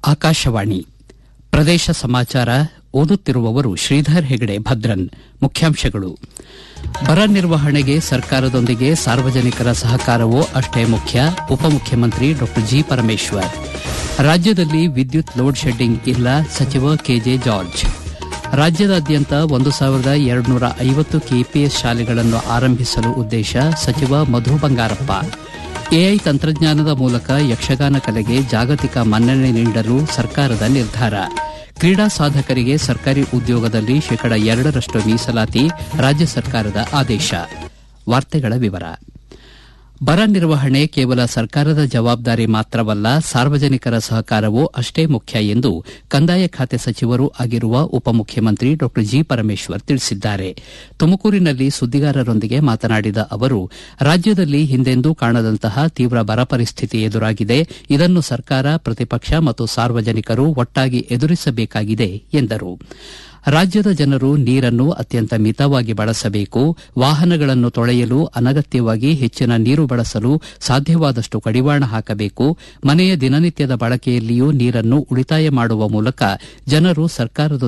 ಆಕಾಶವಾಣಿ ಪ್ರದೇಶ ಸಮಾಚಾರ ಓದುತ್ತಿರುವವರು ಶ್ರೀಧರ್ ಹೆಗಡೆ ಭದ್ರನ್. ಮುಖ್ಯಾಂಶಗಳು: ಬರ ನಿರ್ವಹಣೆಗೆ ಸರ್ಕಾರದೊಂದಿಗೆ ಸಾರ್ವಜನಿಕರ ಸಹಕಾರವೂ ಅಷ್ಟೇ ಮುಖ್ಯ. ಉಪಮುಖ್ಯಮಂತ್ರಿ ಡಾ ಜಿ. ಪರಮೇಶ್ವರ್. ರಾಜ್ಯದಲ್ಲಿ ವಿದ್ಯುತ್ ಲೋಡ್ ಶೆಡ್ಡಿಂಗ್ ಇಲ್ಲ, ಸಚಿವ ಕೆಜೆ ಜಾರ್ಜ್. ರಾಜ್ಯದಾದ್ಯಂತ 1250 ಕೆಪಿಎಸ್ ಶಾಲೆಗಳನ್ನು ಆರಂಭಿಸಲು ಉದ್ದೇಶ, ಸಚಿವ ಮಧು ಬಂಗಾರಪ್ಪ. ಎಐ ತಂತ್ರಜ್ಞಾನದ ಮೂಲಕ ಯಕ್ಷಗಾನ ಕಲೆಗೆ ಜಾಗತಿಕ ಮನ್ನಣೆ ನೀಡಲು ಸರ್ಕಾರದ ನಿರ್ಧಾರ. ಕ್ರೀಡಾ ಸಾಧಕರಿಗೆ ಸರ್ಕಾರಿ ಉದ್ಯೋಗದಲ್ಲಿ 2% ಮೀಸಲಾತಿ, ರಾಜ್ಯ ಸರ್ಕಾರದ ಆದೇಶ. ವಾರ್ತೆಗಳ ವಿವರ. ಬರ ನಿರ್ವಹಣೆ ಕೇವಲ ಸರ್ಕಾರದ ಜವಾಬ್ದಾರಿ ಮಾತ್ರವಲ್ಲ, ಸಾರ್ವಜನಿಕರ ಸಹಕಾರವೂ ಅಷ್ಟೇ ಮುಖ್ಯ ಎಂದು ಕಂದಾಯ ಖಾತೆ ಸಚಿವರೂ ಆಗಿರುವ ಉಪಮುಖ್ಯಮಂತ್ರಿ ಡಾ ಜಿ. ಪರಮೇಶ್ವರ್ ತಿಳಿಸಿದ್ದಾರೆ. ತುಮಕೂರಿನಲ್ಲಿ ಸುದ್ದಿಗಾರರೊಂದಿಗೆ ಮಾತನಾಡಿದ ಅವರು, ರಾಜ್ಯದಲ್ಲಿ ಹಿಂದೆಂದೂ ಕಾಣದಂತಹ ತೀವ್ರ ಬರ ಪರಿಸ್ಥಿತಿ ಎದುರಾಗಿದೆ. ಇದನ್ನು ಸರ್ಕಾರ, ಪ್ರತಿಪಕ್ಷ ಮತ್ತು ಸಾರ್ವಜನಿಕರು ಒಟ್ಟಾಗಿ ಎದುರಿಸಬೇಕಾಗಿದೆ ಎಂದರು. ರಾಜ್ಯದ ಜನರು ನೀರನ್ನು ಅತ್ಯಂತ ಮಿತವಾಗಿ ಬಳಸಬೇಕು. ವಾಹನಗಳನ್ನು ತೊಳೆಯಲು ಅನಗತ್ಯವಾಗಿ ಹೆಚ್ಚಿನ ನೀರು ಬಳಸಲು ಸಾಧ್ಯವಾದಷ್ಟು ಕಡಿವಾಣ ಹಾಕಬೇಕು. ಮನೆಯ ದಿನನಿತ್ಯದ ಬಳಕೆಯಲ್ಲಿಯೂ ನೀರನ್ನು ಉಳಿತಾಯ ಮಾಡುವ ಮೂಲಕ ಜನರು ಸರ್ಕಾರದ